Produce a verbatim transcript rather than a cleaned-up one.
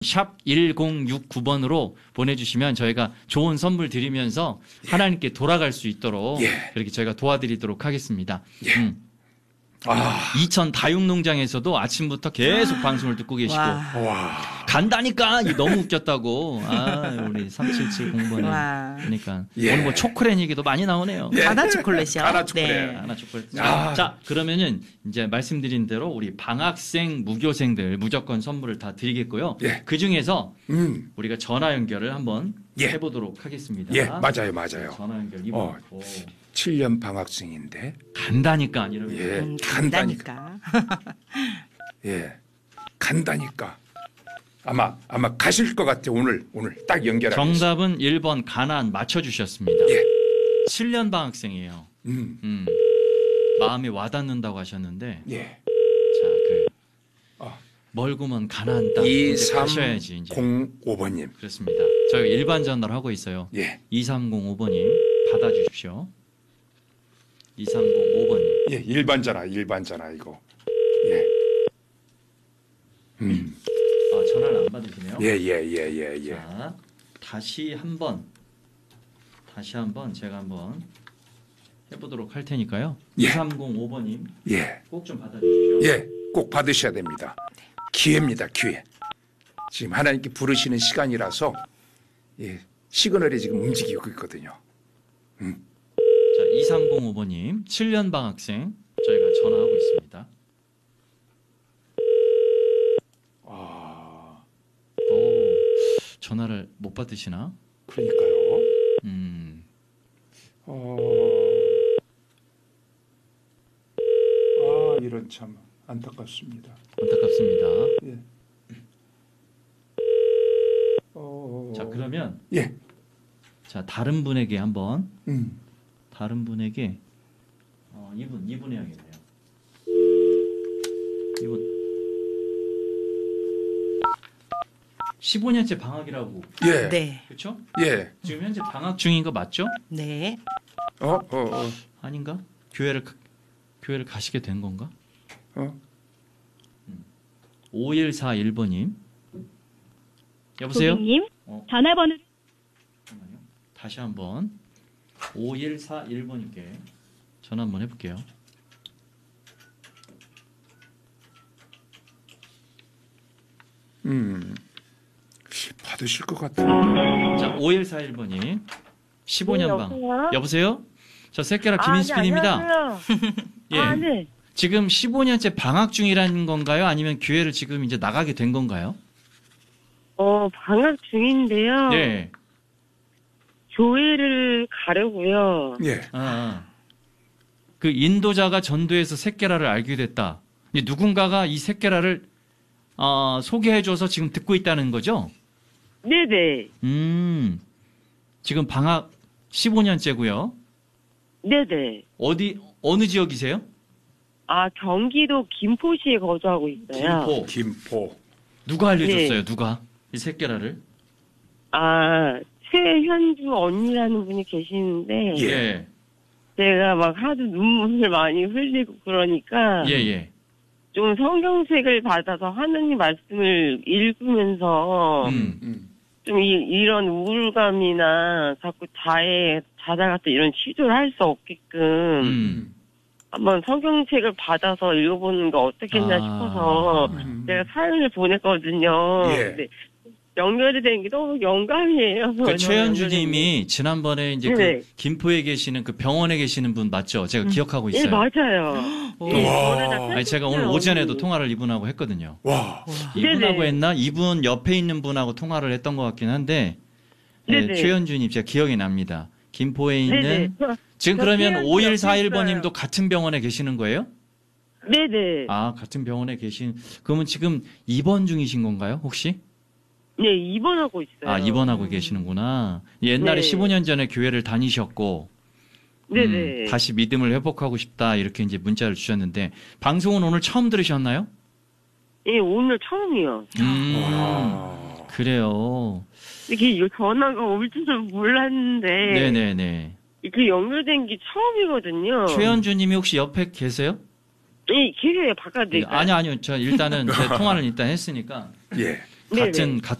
샵 일공육구 번으로 보내주시면 저희가 좋은 선물 드리면서 예. 하나님께 돌아갈 수 있도록 예. 그렇게 저희가 도와드리도록 하겠습니다. 예. 음. 아. 이천 다육농장에서도 아침부터 계속 아. 방송을 듣고 계시고 와. 간다니까 너무 웃겼다고 아, 우리 삼칠칠 공번님 그러니까 예. 오늘 뭐 초콜릿 얘기도 많이 나오네요. 예. 가나 초콜릿이요? 가나 초콜릿. 네. 가나 초콜릿. 아. 자 그러면은 이제 말씀드린 대로 우리 방학생 무교생들 무조건 선물을 다 드리겠고요. 예. 그 중에서 음. 우리가 전화 연결을 한번 예. 해보도록 하겠습니다. 예, 맞아요, 맞아요. 전화 연결 이번. 어. 칠 년 방학생인데 간다니까 이러면 예, 음, 간다니까. 예, 간다니까. 아마 아마 가실 것 같아 오늘 오늘 딱 연결하겠습니다. 정답은 일 번 가난 맞춰주셨습니다. 예. 칠 년 방학생이에요. 음. 음. 마음이 와닿는다고 하셨는데. 예. 자, 그 어. 멀구먼 가난 땅 가셔야지 이제. 이삼공오 번님. 그렇습니다. 저희가 일반 전화를 하고 있어요. 예. 이삼공오 번님 받아주십시오. 이삼공오 번님. 예, 일반 전화, 일반 전화 이거. 예. 음. 아, 전화를 안 받으시네요. 예, 예, 예, 예, 예. 자, 다시 한번, 다시 한번 제가 한번 해보도록 할 테니까요. 예. 이삼공오 번님. 예. 꼭 좀 받아주십시오. 예, 꼭 받으셔야 됩니다. 기회입니다, 기회. 지금 하나님께 부르시는 시간이라서 예, 시그널이 지금 움직이고 있거든요. 음. 자, 이삼공오 번님, 칠 년 방학생 저희가 전화하고 있습니다. 아, 오, 전화를 못 받으시나? 그러니까요. 음, 어, 아, 이런 참 안타깝습니다. 안타깝습니다. 예. 어, 자, 그러면 예, 자 다른 분에게 한번. 음. 다른 분에게 어, 이분 이분 해야겠네요. 이분 십오 년째 방학이라고. 예, 네. 그렇죠? 예. 지금 현재 방학 중인 거 맞죠? 네. 어, 어, 어. 아닌가? 교회를 가- 교회를 가시게 된 건가? 어. 오일사일 번님. 여보세요? 고객님, 어, 전화번호 잠깐만요. 다시 한번 오일사일 번님께 전화 한번 해볼게요. 음. 받으실 것 같아요. 자, 오일사일 번님 십오 년 네, 방. 여보세요? 여보세요? 저 새끼라 아, 김인수 네, 피디입니다. 안녕하세요. 예. 아, 네. 지금 십오 년째 방학 중이라는 건가요? 아니면 교회를 지금 이제 나가게 된 건가요? 어, 방학 중인데요. 네. 교회를 가려고요. 예. 아, 아. 그 인도자가 전도해서 새끼라를 알게 됐다. 이제 누군가가 이 새끼라를 어, 소개해줘서 지금 듣고 있다는 거죠? 네네. 음. 지금 방학 십오 년째고요. 네네. 어디 어느 지역이세요? 아, 경기도 김포시에 거주하고 있어요. 김포. 김포. 누가 알려줬어요? 네. 누가 이 새끼라를? 아, 최현주 언니라는 분이 계시는데 예. 제가 막 하도 눈물을 많이 흘리고 그러니까 예, 예. 좀 성경책을 받아서 하느님 말씀을 읽으면서 음. 음. 좀 이, 이런 우울감이나 자꾸 자해, 자살 같은 이런 치료를 할 수 없게끔 음. 한번 성경책을 받아서 읽어보는 거 어떻겠나 아. 싶어서 음. 제가 사연을 보냈거든요. 예. 근데 연결이 된 게 너무 영광이에요. 그 최현주님이 지난번에 이제 네네. 그 김포에 계시는 그 병원에 계시는 분 맞죠? 제가 기억하고 예, 있어요. 맞아요. 예, 와. 저를 다 아니 제가 오늘 팬이에요, 오전에도 언니. 통화를 이분하고 했거든요. 와. 이분하고 네네. 했나? 이분 옆에 있는 분하고 통화를 했던 것 같긴 한데 네, 네네. 최현주님 제가 기억이 납니다. 김포에 있는 네네. 저- 지금 저 그러면 최현주 오일사일 옆에 번님도 있어요. 같은 병원에 계시는 거예요? 네네. 아 같은 병원에 계신 그러면 지금 입원 중이신 건가요? 혹시? 네, 입원하고 있어요. 아 입원하고 계시는구나. 옛날에 네. 십오 년 전에 교회를 다니셨고 네네. 음, 다시 믿음을 회복하고 싶다 이렇게 이제 문자를 주셨는데 방송은 오늘 처음 들으셨나요? 예, 오늘 처음이요. 음, 와. 그래요. 이게 전화가 올 줄은 몰랐는데. 네네네. 그 연결된 게 처음이거든요. 최현주님이 혹시 옆에 계세요? 예, 계세요, 바깥에. 네, 아니요, 아니요. 저 일단은 제 통화를 일단 했으니까 예. 네네. 같은 같은